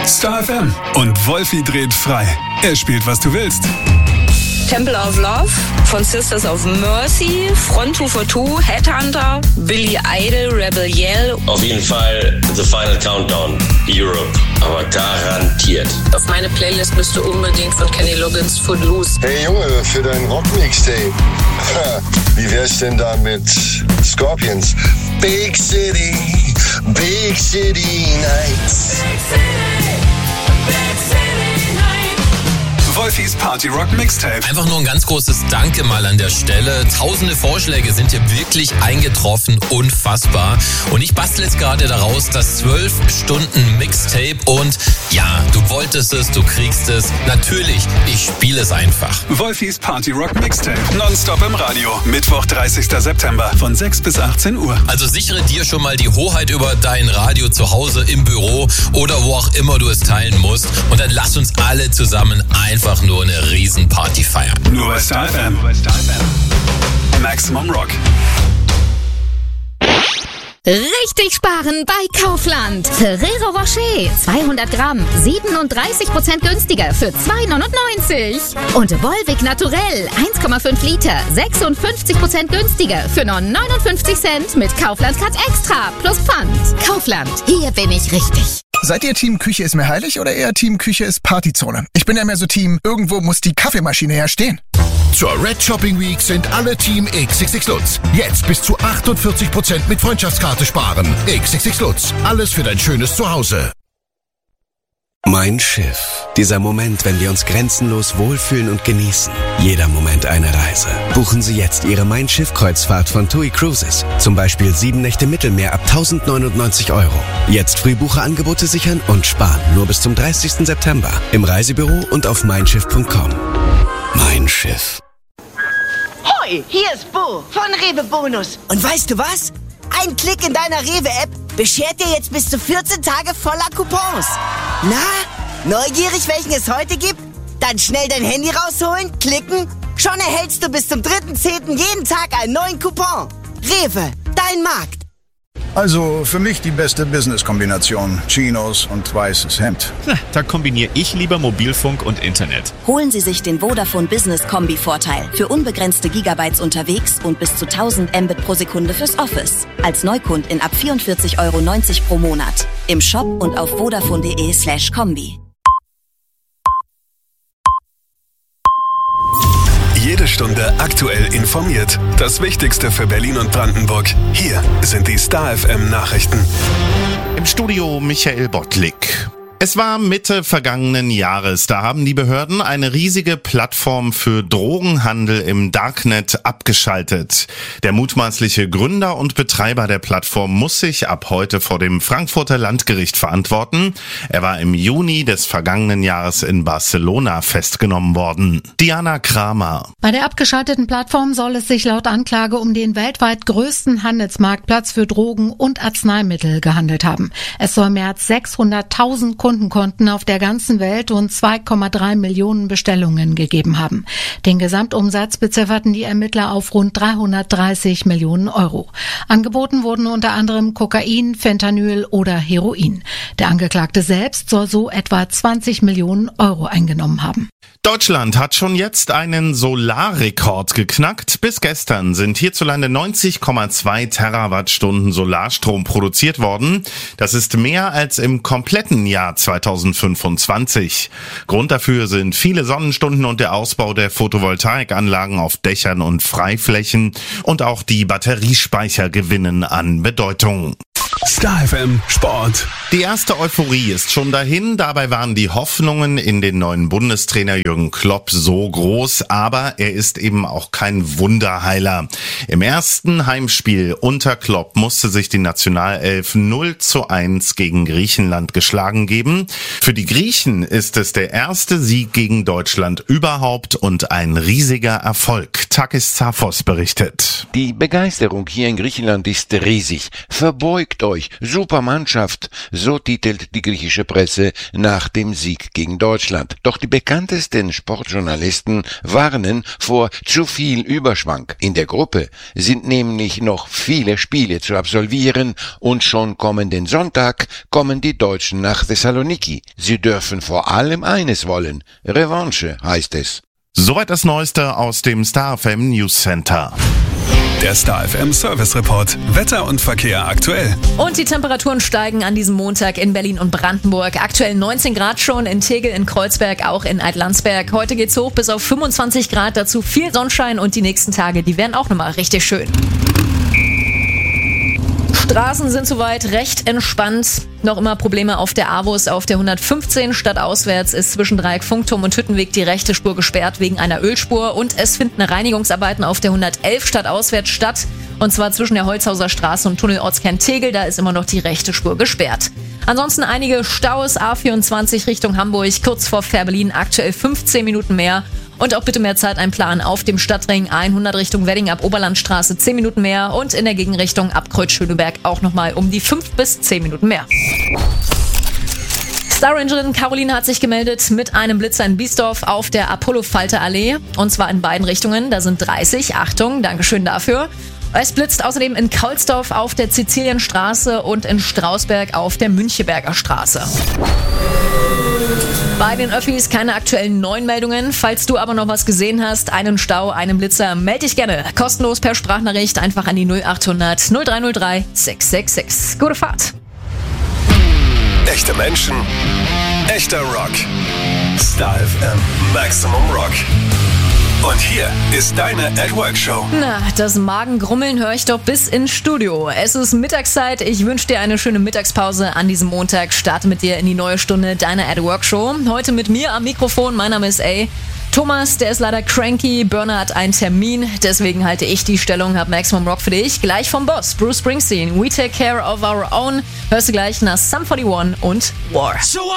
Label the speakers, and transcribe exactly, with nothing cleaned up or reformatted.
Speaker 1: Star F M und Wolfi dreht frei. Er spielt, was du willst.
Speaker 2: Temple of Love von Sisters of Mercy, Front two forty-two, Headhunter, Billy Idol, Rebel Yell.
Speaker 3: Auf jeden Fall The Final Countdown, Europe, aber garantiert.
Speaker 2: Auf meine Playlist müsste unbedingt von Kenny Loggins Footloose.
Speaker 4: Hey Junge, für dein Rock-Mixtape. Wie wär's denn da mit Scorpions? Big City, Big City Nights.
Speaker 1: Big City, Big City Nights. Wolfis Party Rock Mixtape.
Speaker 5: Einfach nur ein ganz großes Danke mal an der Stelle. Tausende Vorschläge sind hier wirklich eingetroffen. Unfassbar. Und ich bastel jetzt gerade daraus das zwölf Stunden Mixtape. Und ja, du wolltest es, du kriegst es. Natürlich, ich spiele es einfach.
Speaker 1: Wolfis Party Rock Mixtape. Nonstop im Radio. Mittwoch, dreißigster September von sechs bis achtzehn Uhr.
Speaker 5: Also sichere dir schon mal die Hoheit über dein Radio zu Hause, im Büro oder wo auch immer du es teilen musst. Und dann lass uns alle zusammen einfach nur eine Riesenparty feiern.
Speaker 1: Nur bei Star F M. Maximum Rock.
Speaker 6: Richtig sparen bei Kaufland. Ferrero Rocher zweihundert Gramm, siebenunddreißig Prozent günstiger für zwei neunundneunzig. Und Volvic Naturell eins Komma fünf Liter, sechsundfünfzig Prozent günstiger für nur neunundfünfzig Cent mit Kaufland Cut Extra plus Pfand. Kaufland, hier bin ich richtig.
Speaker 7: Seid ihr Team Küche ist mir heilig oder eher Team Küche ist Partyzone? Ich bin ja mehr so Team, irgendwo muss die Kaffeemaschine ja stehen.
Speaker 8: Zur Red Shopping Week sind alle Team X X X Lutz. Jetzt bis zu achtundvierzig Prozent mit Freundschaftskarte sparen. X X X Lutz. Alles für dein schönes Zuhause.
Speaker 9: Mein Schiff. Dieser Moment, wenn wir uns grenzenlos wohlfühlen und genießen. Jeder Moment eine Reise. Buchen Sie jetzt Ihre Mein Schiff-Kreuzfahrt von TUI Cruises. Zum Beispiel sieben Nächte Mittelmeer ab tausendneunundneunzig Euro. Jetzt Frühbucherangebote sichern und sparen. Nur bis zum dreißigsten September. Im Reisebüro und auf mein schiff punkt com. Mein Schiff.
Speaker 10: Hoi, hier ist Bo von Rewe Bonus. Und weißt du was? Ein Klick in deiner Rewe-App beschert dir jetzt bis zu vierzehn Tage voller Coupons. Na, neugierig, welchen es heute gibt? Dann schnell dein Handy rausholen, klicken. Schon erhältst du bis zum dritten zehnten jeden Tag einen neuen Coupon. Rewe, dein Markt.
Speaker 11: Also für mich die beste Business-Kombination. Chinos und weißes Hemd.
Speaker 12: Na, da kombiniere ich lieber Mobilfunk und Internet.
Speaker 13: Holen Sie sich den Vodafone Business Kombi-Vorteil. Für unbegrenzte Gigabytes unterwegs und bis zu tausend Mbit pro Sekunde fürs Office. Als Neukundin ab vierundvierzig Euro neunzig pro Monat. Im Shop und auf vodafone.de slash Kombi.
Speaker 1: Jede Stunde aktuell informiert. Das Wichtigste für Berlin und Brandenburg. Hier sind die Star F M Nachrichten.
Speaker 14: Im Studio Michael Bottlik. Es war Mitte vergangenen Jahres. Da haben die Behörden eine riesige Plattform für Drogenhandel im Darknet abgeschaltet. Der mutmaßliche Gründer und Betreiber der Plattform muss sich ab heute vor dem Frankfurter Landgericht verantworten. Er war im Juni des vergangenen Jahres in Barcelona festgenommen worden. Diana Kramer.
Speaker 15: Bei der abgeschalteten Plattform soll es sich laut Anklage um den weltweit größten Handelsmarktplatz für Drogen und Arzneimittel gehandelt haben. Es soll mehr als sechshunderttausend Kundenkonten auf der ganzen Welt und zwei Komma drei Millionen Bestellungen gegeben haben. Den Gesamtumsatz bezifferten die Ermittler auf rund dreihundertdreißig Millionen Euro. Angeboten wurden unter anderem Kokain, Fentanyl oder Heroin. Der Angeklagte selbst soll so etwa zwanzig Millionen Euro eingenommen haben.
Speaker 14: Deutschland hat schon jetzt einen Solarrekord geknackt. Bis gestern sind hierzulande neunzig Komma zwei Terawattstunden Solarstrom produziert worden. Das ist mehr als im kompletten Jahr zweitausendfünfundzwanzig. Grund dafür sind viele Sonnenstunden und der Ausbau der Photovoltaikanlagen auf Dächern und Freiflächen. Und auch die Batteriespeicher gewinnen an Bedeutung.
Speaker 1: Star F M Sport.
Speaker 14: Die erste Euphorie ist schon dahin. Dabei waren die Hoffnungen in den neuen Bundestrainer Jürgen Klopp so groß. Aber er ist eben auch kein Wunderheiler. Im ersten Heimspiel unter Klopp musste sich die Nationalelf null zu eins gegen Griechenland geschlagen geben. Für die Griechen ist es der erste Sieg gegen Deutschland überhaupt und ein riesiger Erfolg. Takis Zaphos berichtet.
Speaker 16: Die Begeisterung hier in Griechenland ist riesig. Verbeugt euch euch, super Mannschaft, so titelt die griechische Presse nach dem Sieg gegen Deutschland. Doch die bekanntesten Sportjournalisten warnen vor zu viel Überschwang. In der Gruppe sind nämlich noch viele Spiele zu absolvieren und schon kommenden Sonntag kommen die Deutschen nach Thessaloniki. Sie dürfen vor allem eines wollen, Revanche heißt es.
Speaker 14: Soweit das Neueste aus dem Star F M News Center.
Speaker 1: Der Star F M Service Report. Wetter und Verkehr aktuell.
Speaker 17: Und die Temperaturen steigen an diesem Montag in Berlin und Brandenburg. Aktuell neunzehn Grad schon in Tegel, in Kreuzberg, auch in Altlandsberg. Heute geht's hoch bis auf fünfundzwanzig Grad, dazu viel Sonnenschein und die nächsten Tage, die werden auch nochmal richtig schön. Straßen sind soweit recht entspannt. Noch immer Probleme auf der AWUS auf der hundertfünfzehn. Stadtauswärts ist zwischen Dreieck Funkturm und Hüttenweg die rechte Spur gesperrt wegen einer Ölspur. Und es finden Reinigungsarbeiten auf der hundertelf stadtauswärts statt. Und zwar zwischen der Holzhauser Straße und Tunnelortskern Tegel. Da ist immer noch die rechte Spur gesperrt. Ansonsten einige Staus. A vierundzwanzig Richtung Hamburg, kurz vor Fährberlin, aktuell fünfzehn Minuten mehr. Und auch bitte mehr Zeit einplanen auf dem Stadtring hundert Richtung Wedding ab Oberlandstraße zehn Minuten mehr und in der Gegenrichtung ab Kreuz-Schöneberg auch nochmal um die fünf bis zehn Minuten mehr. Star-Rangerin Caroline hat sich gemeldet mit einem Blitzer in Biesdorf auf der Apollo-Falter-Allee und zwar in beiden Richtungen, da sind dreißig, Achtung, Dankeschön dafür. Es blitzt außerdem in Kaulsdorf auf der Sizilienstraße und in Strausberg auf der Müncheberger Straße. Bei den Öffis keine aktuellen neuen Meldungen. Falls du aber noch was gesehen hast, einen Stau, einen Blitzer, melde dich gerne. Kostenlos per Sprachnachricht einfach an die null achthundert null drei null drei sechs sechs sechs. Gute Fahrt.
Speaker 1: Echte Menschen, echter Rock. Star F M Maximum Rock. Und hier ist deine At-Work-Show.
Speaker 17: Na, das Magengrummeln höre ich doch bis ins Studio. Es ist Mittagszeit. Ich wünsche dir eine schöne Mittagspause an diesem Montag. Starte mit dir in die neue Stunde deiner At-Work-Show. Heute mit mir am Mikrofon. Mein Name ist A. Thomas, der ist leider cranky. Burner hat einen Termin. Deswegen halte ich die Stellung. Hab Maximum Rock für dich. Gleich vom Boss, Bruce Springsteen. We Take Care of Our Own. Hörst du gleich nach Sum forty-one und War.